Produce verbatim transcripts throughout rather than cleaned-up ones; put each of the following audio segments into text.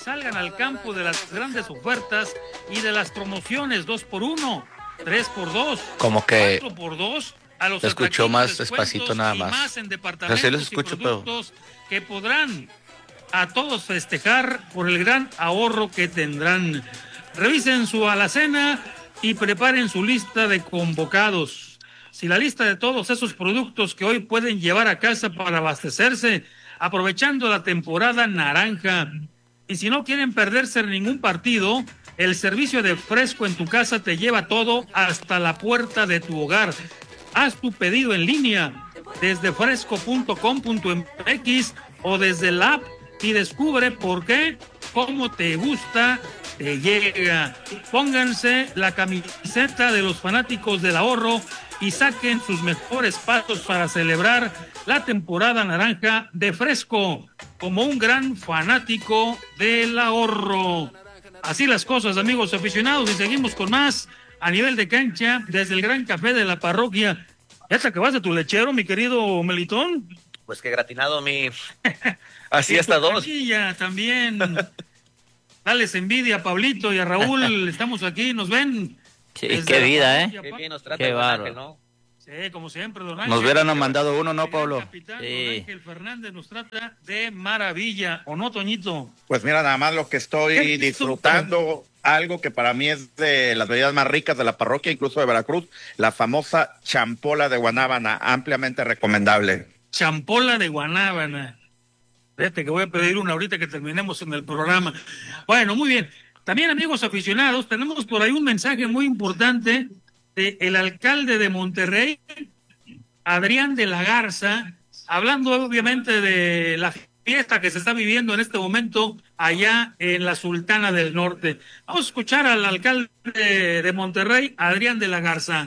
salgan al campo de las grandes ofertas y de las promociones dos por uno, tres por dos, como que cuatro por dos. A los te escuchó más despacito nada más. más en O sea, departamentos sí los escucho, y productos pero... que podrán a todos festejar por el gran ahorro que tendrán. Revisen su alacena y preparen su lista de convocados. Si la lista de todos esos productos que hoy pueden llevar a casa para abastecerse, aprovechando la temporada naranja. Y si no quieren perderse ningún partido, el servicio de Fresco en tu casa te lleva todo hasta la puerta de tu hogar. Haz tu pedido en línea desde fresco punto com punto m x o desde la app y descubre por qué, cómo te gusta, te llega. Pónganse la camiseta de los fanáticos del ahorro y saquen sus mejores pasos para celebrar la temporada naranja de Fresco como un gran fanático del ahorro. Así las cosas, amigos aficionados, y seguimos con más a nivel de cancha desde el Gran Café de la Parroquia. ¿Ya te acabaste tu lechero, mi querido Melitón? Pues qué gratinado, mi... Así hasta dos. También. Dales envidia a Pablito y a Raúl. Estamos aquí, nos ven. Sí, qué vida, ¿eh? Qué bien nos trata qué el bárbaro. Ángel, ¿no? Sí, como siempre, don Ángel. Nos hubieran mandado uno, ¿no, Pablo? El capitán, Sí. don Ángel Fernández nos trata de maravilla, ¿o no, Toñito? Pues mira, nada más lo que estoy ¿Qué? disfrutando, algo que para mí es de las bebidas más ricas de la parroquia, incluso de Veracruz, la famosa champola de guanábana, ampliamente recomendable. Champola de guanábana. Fíjate que voy a pedir una ahorita que terminemos en el programa. Bueno, muy bien. También, amigos aficionados, tenemos por ahí un mensaje muy importante del alcalde de Monterrey, Adrián de la Garza, hablando obviamente de la fiesta que se está viviendo en este momento allá en la Sultana del Norte. Vamos a escuchar al alcalde de Monterrey, Adrián de la Garza.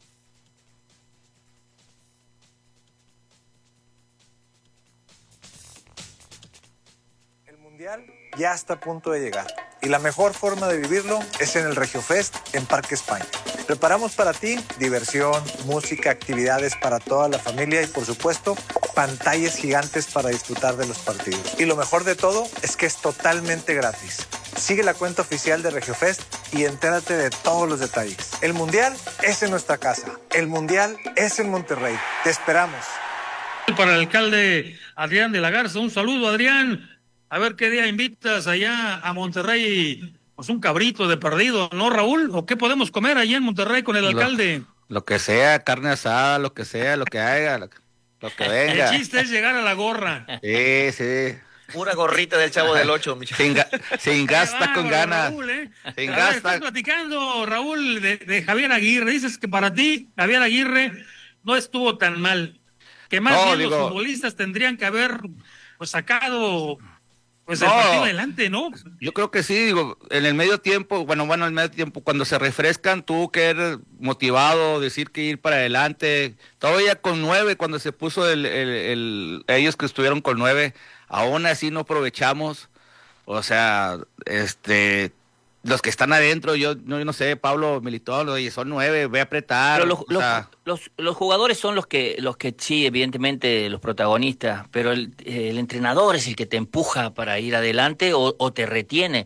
El Mundial ya está a punto de llegar y la mejor forma de vivirlo es en el RegioFest en Parque España. Preparamos para ti diversión, música, actividades para toda la familia y, por supuesto, pantallas gigantes para disfrutar de los partidos. Y lo mejor de todo es que es totalmente gratis. Sigue la cuenta oficial de RegioFest y entérate de todos los detalles. El Mundial es en nuestra casa. El Mundial es en Monterrey. Te esperamos. Para el alcalde Adrián de la Garza, un saludo, Adrián. A ver qué día invitas allá a Monterrey, pues un cabrito de perdido, ¿no, Raúl? ¿O qué podemos comer allá en Monterrey con el alcalde? Lo, lo que sea, carne asada, lo que sea, lo que haya, lo, lo que venga. El chiste es llegar a la gorra. Sí, sí. Una gorrita del Chavo del Ocho, mi Sin, ga, sin gasta con ganas. Raúl, ¿eh? Sin A gasta. ver, estás platicando, Raúl, de, de Javier Aguirre. Dices que para ti, Javier Aguirre no estuvo tan mal. Que más No, bien digo, los futbolistas tendrían que haber pues sacado pues el no, partido adelante, ¿no? Yo creo que sí, digo, en el medio tiempo, bueno, bueno, en el medio tiempo, cuando se refrescan, tuvo que ir motivado, decir que ir para adelante. Todavía con nueve, cuando se puso el, el, el ellos que estuvieron con nueve, aún así no aprovechamos. O sea, este, los que están adentro, yo no, yo no sé, Pablo Militón, oye, son nueve, voy a apretar. Pero los, o sea, los, los, los jugadores son los que, los que sí, evidentemente, los protagonistas, pero el, el entrenador es el que te empuja para ir adelante o, o te retiene.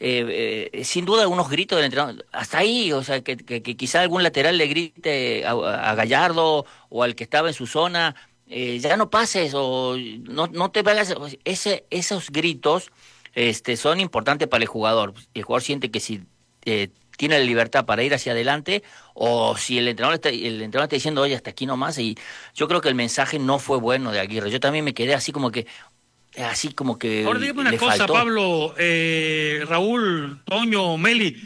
Eh, eh, sin duda, algunos gritos del entrenador, hasta ahí, o sea, que, que, que quizá algún lateral le grite a, a Gallardo o al que estaba en su zona, eh, ya no pases o no, no te vayas. Ese, esos gritos este, son importantes para el jugador. El jugador siente que si eh, tiene la libertad para ir hacia adelante, o si el entrenador está, el entrenador está diciendo, oye, hasta aquí nomás, y yo creo que el mensaje no fue bueno de Aguirre. Yo también me quedé así como que, así como que Ahora dígame una le cosa, faltó. Pablo, eh, Raúl, Toño, Meli,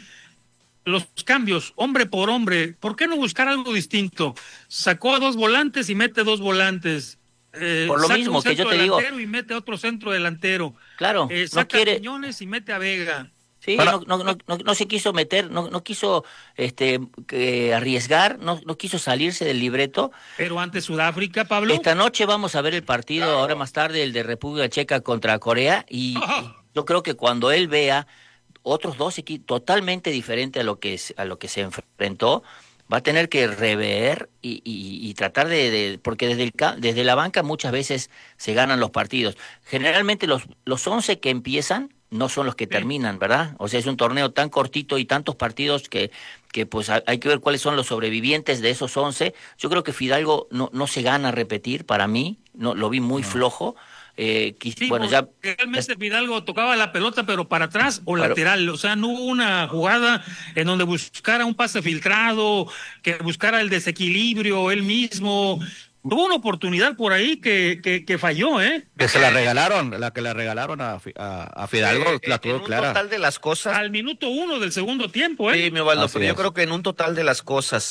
los cambios, hombre por hombre, ¿por qué no buscar algo distinto? Sacó a dos volantes y mete dos volantes. Eh, Por lo saca mismo un que yo centro te digo. delantero y mete otro centro delantero. Claro, Eh, no saca quiere... a Quiñones y mete a Vega. Sí, Para- no, no, no, no, no se quiso meter, no, no quiso este, que arriesgar, no, no quiso salirse del libreto. Pero ante Sudáfrica, Pablo. Esta noche vamos a ver el partido, ahora más tarde, el de República Checa contra Corea, y, y yo creo que cuando él vea otros dos equipos totalmente diferentes a lo que es, a lo que se enfrentó, va a tener que rever y, y, y tratar de, de porque desde el ca- desde la banca muchas veces se ganan los partidos. Generalmente los los once que empiezan no son los que terminan, ¿verdad? O sea, es un torneo tan cortito y tantos partidos que, que pues hay que ver cuáles son los sobrevivientes de esos once. Yo creo que Fidalgo no, no se gana a repetir, para mí, no lo vi muy no. flojo. Eh, sí, bueno, ya realmente Fidalgo tocaba la pelota pero para atrás o claro. lateral, o sea, no hubo una jugada en donde buscara un pase filtrado, que buscara el desequilibrio él mismo. Tuvo una oportunidad por ahí que, que, que falló, ¿eh? Que se la regalaron, la que le regalaron a, a, a Fidalgo, eh, la tuvo en un clara. Total de las cosas. Al minuto uno del segundo tiempo, ¿eh? Sí, mi Osvaldo, Así pero es. yo creo que en un total de las cosas,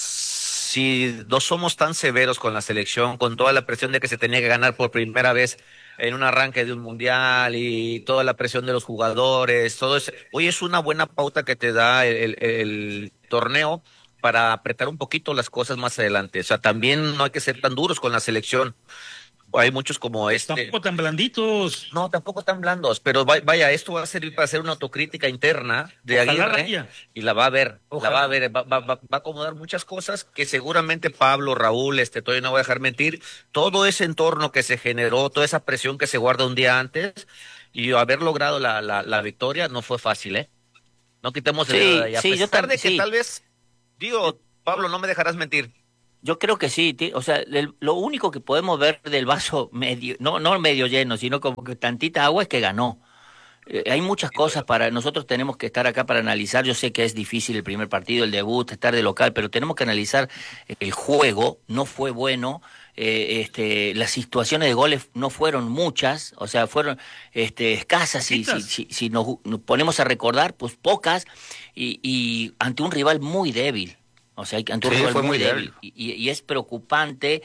si no somos tan severos con la selección, con toda la presión de que se tenía que ganar por primera vez en un arranque de un mundial y toda la presión de los jugadores, todo eso, hoy es una buena pauta que te da el, el, el torneo para apretar un poquito las cosas más adelante. O sea, también no hay que ser tan duros con la selección. Hay muchos como este. Tampoco tan blanditos. No, tampoco tan blandos, pero vaya, esto va a servir para hacer una autocrítica interna de Aguirre y la va a ver, Ojalá. la va a ver, va, va, va a acomodar muchas cosas que seguramente Pablo, Raúl, este, todavía no voy a dejar mentir, todo ese entorno que se generó, toda esa presión que se guarda un día antes y haber logrado la, la, la victoria no fue fácil, ¿eh? No quitemos el sí, dedo de ahí. A sí, pesar yo de que sí. tal vez, digo, Pablo, no me dejarás mentir. Yo creo que sí, o sea, el, lo único que podemos ver del vaso medio, no, no medio lleno, sino como que tantita agua es que ganó. Eh, hay muchas cosas para, nosotros tenemos que estar acá para analizar, yo sé que es difícil el primer partido, el debut, estar de local, pero tenemos que analizar el juego, no fue bueno, eh, este, las situaciones de goles no fueron muchas, o sea, fueron este, escasas, si, si, si, si nos, nos ponemos a recordar, pues pocas, y, y ante un rival muy débil. O sea, ante un sí, rival fue muy, muy débil. débil. Y, y es preocupante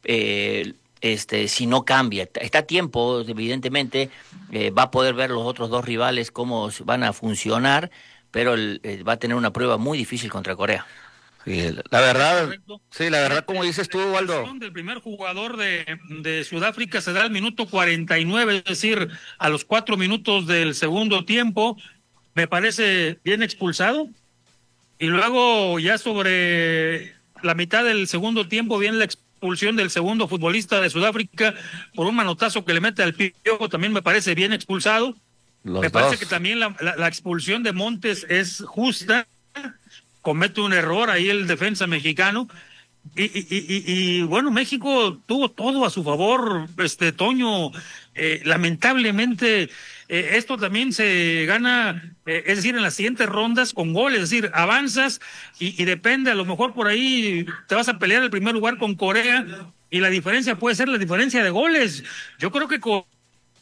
eh, este, si no cambia. Está a tiempo, evidentemente, eh, va a poder ver los otros dos rivales cómo van a funcionar, pero el, eh, va a tener una prueba muy difícil contra Corea. Sí, la verdad, sí, la verdad, como dices tú, Waldo. El primer jugador de, de Sudáfrica se da al minuto cuarenta y nueve, es decir, a los cuatro minutos del segundo tiempo, me parece bien expulsado. Y luego ya sobre la mitad del segundo tiempo viene la expulsión del segundo futbolista de Sudáfrica por un manotazo que le mete al Piojo, también me parece bien expulsado. Los me dos. parece que también la, la, la expulsión de Montes es justa, comete un error ahí el defensa mexicano. Y, y, y, y bueno, México tuvo todo a su favor, este Toño, eh, lamentablemente eh, esto también se gana, eh, es decir, en las siguientes rondas con goles, es decir, avanzas y, y depende, a lo mejor por ahí te vas a pelear el primer lugar con Corea y la diferencia puede ser la diferencia de goles. Yo creo que con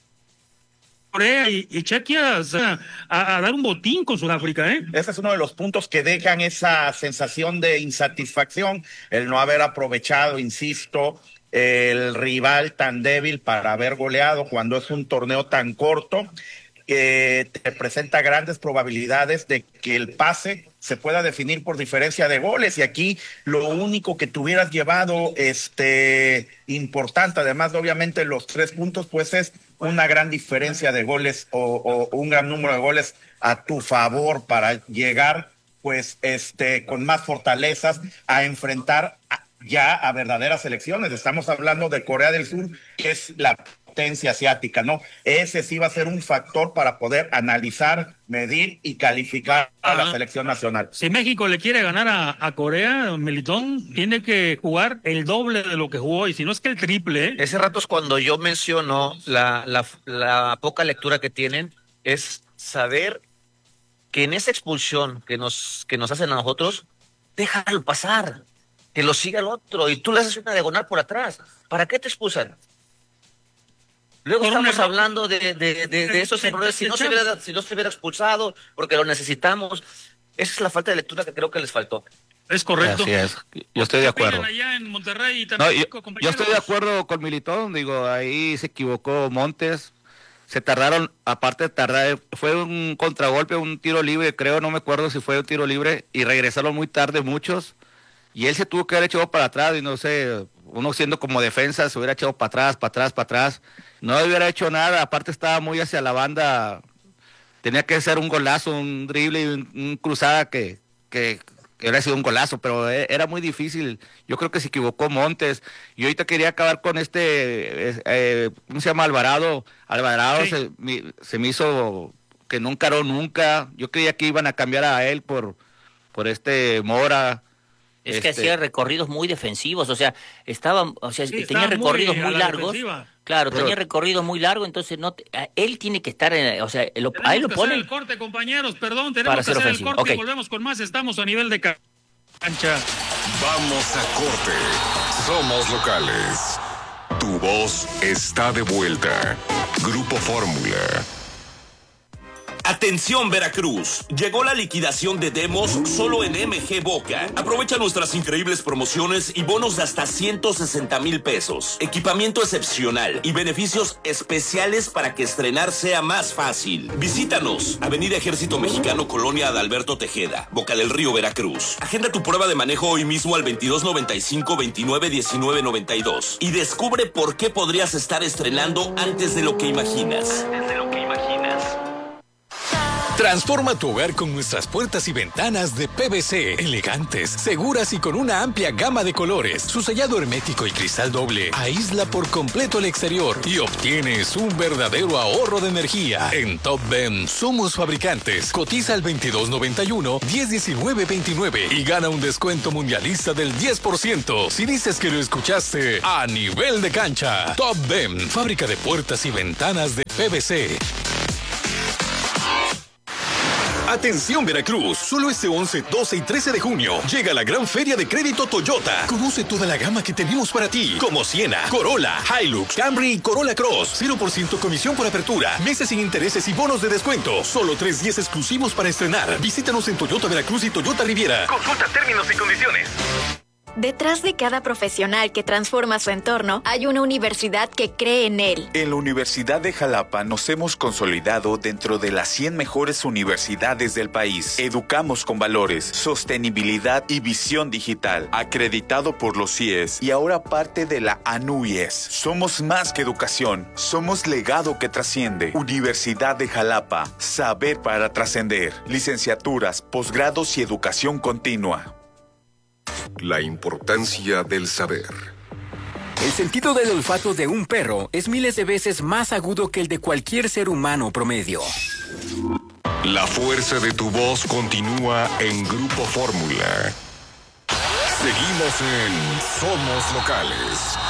Corea y, y Chequia, o sea, a, a dar un botín con Sudáfrica, ¿eh? Ese es uno de los puntos que dejan esa sensación de insatisfacción, el no haber aprovechado, insisto, el rival tan débil para haber goleado cuando es un torneo tan corto. Eh, te presenta grandes probabilidades de que el pase se pueda definir por diferencia de goles, y aquí lo único que te hubieras llevado este importante, además de obviamente los tres puntos, pues es una gran diferencia de goles o, o un gran número de goles a tu favor para llegar pues este con más fortalezas a enfrentar a, ya a verdaderas selecciones. Estamos hablando de Corea del Sur, que es la potencia asiática, ¿no? Ese sí va a ser un factor para poder analizar, medir y calificar a la selección nacional. Si México le quiere ganar a, a Corea, Melitón, tiene que jugar el doble de lo que jugó, y si no es que el triple, ¿eh? Ese rato es cuando yo menciono la, la, la poca lectura que tienen, es saber que en esa expulsión que nos, que nos hacen a nosotros, déjalo pasar, que lo siga el otro, y tú le haces una diagonal por atrás. ¿Para qué te expulsan? Luego por estamos hablando de, de, de, de esos errores, si no, se hubiera, si no se hubiera expulsado, porque lo necesitamos. Esa es la falta de lectura que creo que les faltó. Es correcto. Así es, yo estoy de acuerdo. Allá en Monterrey y no, yo, yo estoy de acuerdo con Militón, digo, ahí se equivocó Montes, se tardaron, aparte de tardar, fue un contragolpe, un tiro libre, creo, no me acuerdo si fue un tiro libre, y regresaron muy tarde muchos, y él se tuvo que haber echado para atrás, y no sé, uno siendo como defensa, se hubiera echado para atrás, para atrás, para atrás, no hubiera hecho nada, aparte estaba muy hacia la banda, tenía que ser un golazo, un drible, un, un cruzada que, que, que hubiera sido un golazo, pero era muy difícil. Yo creo que se equivocó Montes, y ahorita quería acabar con este, eh, ¿cómo se llama? Alvarado, Alvarado sí. se, mi, se me hizo que no encaró nunca. Yo creía que iban a cambiar a él por, por este Mora. Es que este... hacía recorridos muy defensivos, o sea, estaba, o sea, Sí, tenía recorridos muy, muy largos. Defensiva. Claro, Pero, tenía recorridos muy largos, entonces no, te, él tiene que estar, en, o sea, lo, a él lo ponen. el corte, compañeros, perdón, tenemos que hacer ofensivo. el corte Okay. y volvemos con más. Estamos a nivel de cancha. Vamos a corte. Somos locales. Tu voz está de vuelta. Grupo Fórmula. Atención Veracruz, llegó la liquidación de demos solo en M G Boca. Aprovecha nuestras increíbles promociones y bonos de hasta ciento sesenta mil pesos. Equipamiento excepcional y beneficios especiales para que estrenar sea más fácil. Visítanos, Avenida Ejército Mexicano, Colonia Adalberto Tejeda, Boca del Río, Veracruz. Agenda tu prueba de manejo hoy mismo al veintidós noventa y cinco, veintinueve diecinueve noventa y dos y descubre por qué podrías estar estrenando antes de lo que imaginas. Antes de lo que imaginas. Transforma tu hogar con nuestras puertas y ventanas de P V C, elegantes, seguras y con una amplia gama de colores. Su sellado hermético y cristal doble aísla por completo el exterior y obtienes un verdadero ahorro de energía. En Top Ben somos fabricantes. Cotiza al veintidós noventa y uno, diez diecinueve veintinueve y gana un descuento mundialista del diez por ciento si dices que lo escuchaste a nivel de cancha. Top Ben, fábrica de puertas y ventanas de P V C. Atención Veracruz, solo este once, doce y trece de junio llega la gran feria de crédito Toyota. Conoce toda la gama que tenemos para ti, como Siena, Corolla, Hilux, Camry y Corolla Cross. cero por ciento comisión por apertura, meses sin intereses y bonos de descuento. Solo tres días exclusivos para estrenar. Visítanos en Toyota Veracruz y Toyota Riviera. Consulta términos y condiciones. Detrás de cada profesional que transforma su entorno, hay una universidad que cree en él. En la Universidad de Jalapa nos hemos consolidado dentro de las cien mejores universidades del país. Educamos con valores, sostenibilidad y visión digital. Acreditado por los C I E S y ahora parte de la A N U Y E S. Somos más que educación, somos legado que trasciende. Universidad de Jalapa, saber para trascender. Licenciaturas, posgrados y educación continua. La importancia del saber. El sentido del olfato de un perro es miles de veces más agudo que el de cualquier ser humano promedio. La fuerza de tu voz continúa en Grupo Fórmula. Seguimos en Somos Locales.